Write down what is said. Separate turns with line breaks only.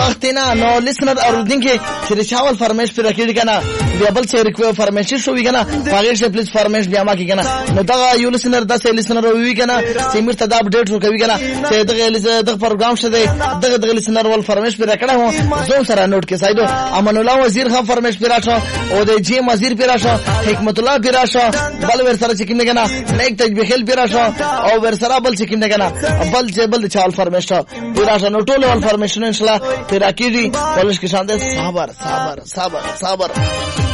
وخت نه نو لیسنر اوردونکو چې چاول فرمایش پر کړی کنه بیا بل څه ریکویر فرمایش شو وی کنه هغه شه پلیز فرمایش بیا ما کې کنه نو دا یو لیسنر د سې لیسنر وی کنه چې مرته دا اپډیټ وکوي کنه چې دغه پروګرام شته دغه لیسنر ول فرمایش پر کړه هو زوم سره نوٹ کې سایدو امان الله وزیر خان فرمایش پر راشه او د جی وزیر پر راشه حکمت الله پر راشه بل ور سره چې کینه کنه نیک تجبیخل پر راشه او ور سره بل چې کینه کنه بل چاول فرمایش پر راشه نو ټول ول فرمایش ان شاء الله پر اکیږي ولش کې شاندې صبر